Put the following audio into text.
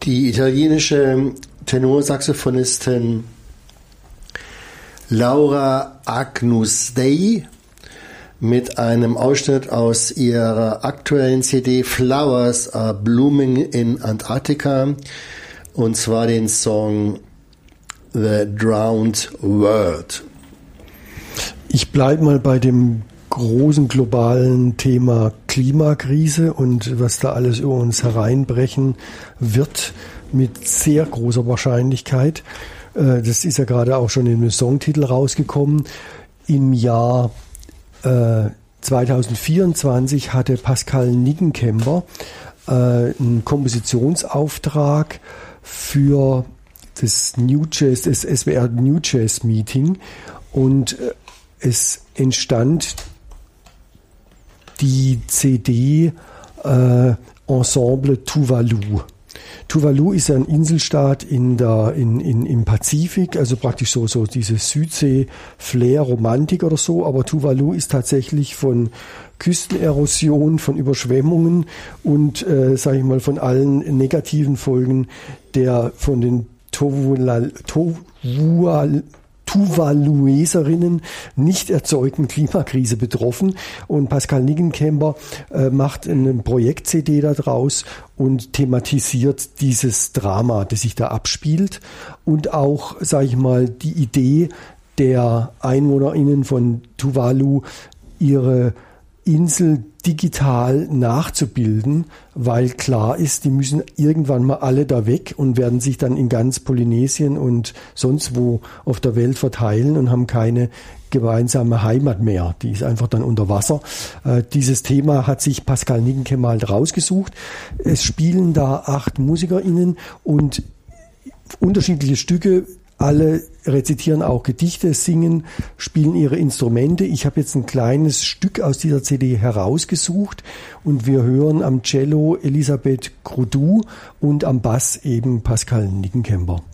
Die italienische Tenorsaxophonistin Laura Agnus Dei mit einem Ausschnitt aus ihrer aktuellen CD Flowers Are Blooming in Antarctica, und zwar den Song The Drowned World. Ich bleibe mal bei dem großen globalen Thema Klimakrise und was da alles über uns hereinbrechen wird, mit sehr großer Wahrscheinlichkeit. Das ist ja gerade auch schon in dem Songtitel rausgekommen. Im Jahr 2024 hatte Pascal Niggenkemper einen Kompositionsauftrag für das SWR New Jazz Meeting, und es entstand die CD Ensemble Tuvalu. Tuvalu ist ein Inselstaat im Pazifik, also praktisch so diese Südsee-Flair-Romantik oder so, aber Tuvalu ist tatsächlich von Küstenerosion, von Überschwemmungen und, sage ich mal, von allen negativen Folgen der von den Tuvalueserinnen nicht erzeugten Klimakrise betroffen. Und Pascal Niggenkemper macht eine Projekt-CD daraus und thematisiert dieses Drama, das sich da abspielt, und auch, sage ich mal, die Idee der EinwohnerInnen von Tuvalu, ihre Insel digital nachzubilden, weil klar ist, die müssen irgendwann mal alle da weg und werden sich dann in ganz Polynesien und sonst wo auf der Welt verteilen und haben keine gemeinsame Heimat mehr. Die ist einfach dann unter Wasser. Dieses Thema hat sich Pascal Niggenkemper halt rausgesucht. Es spielen da 8 MusikerInnen und unterschiedliche Stücke. Alle rezitieren auch Gedichte, singen, spielen ihre Instrumente. Ich habe jetzt ein kleines Stück aus dieser CD herausgesucht und wir hören am Cello Elisabeth Groudou und am Bass eben Pascal Niggenkemper.